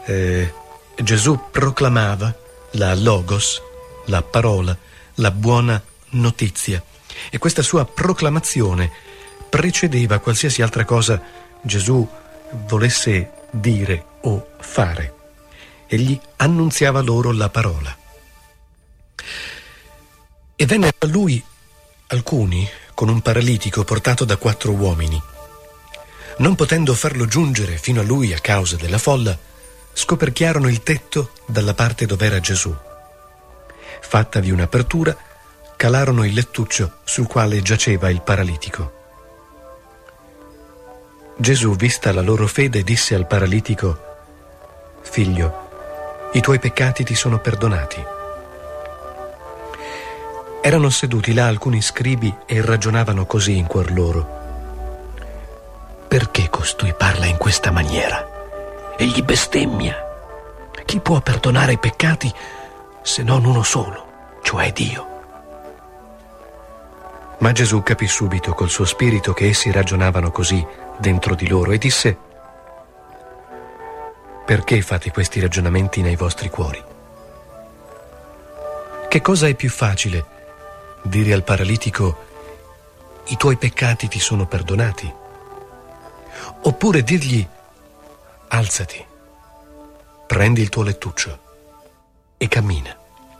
Gesù proclamava la Logos, la parola, la buona notizia, e questa sua proclamazione precedeva qualsiasi altra cosa Gesù volesse dire o fare. Egli annunziava loro la parola. E vennero a lui alcuni con un paralitico portato da 4 uomini. Non potendo farlo giungere fino a lui a causa della folla, scoperchiarono il tetto dalla parte dove era Gesù. Fattavi un'apertura, calarono il lettuccio sul quale giaceva il paralitico. Gesù, vista la loro fede, disse al paralitico: «Figlio, i tuoi peccati ti sono perdonati». Erano seduti là alcuni scribi e ragionavano così in cuor loro: «Perché costui parla in questa maniera? Egli bestemmia. Chi può perdonare i peccati se non uno solo, cioè Dio?» Ma Gesù capì subito col suo spirito che essi ragionavano così dentro di loro e disse: «Perché fate questi ragionamenti nei vostri cuori? Che cosa è più facile? Dire al paralitico: i tuoi peccati ti sono perdonati? Oppure dirgli: alzati, prendi il tuo lettuccio e cammina?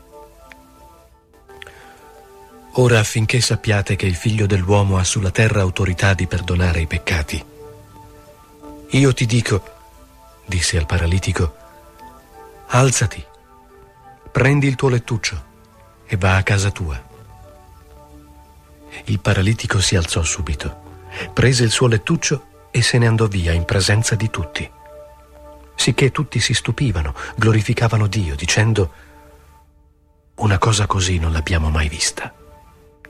Ora, affinché sappiate che il Figlio dell'uomo ha sulla terra autorità di perdonare i peccati, io ti dico», disse al paralitico, «alzati, prendi il tuo lettuccio e va a casa tua». Il paralitico si alzò subito, prese il suo lettuccio e se ne andò via in presenza di tutti, sicché tutti si stupivano, glorificavano Dio, dicendo: «Una cosa così non l'abbiamo mai vista».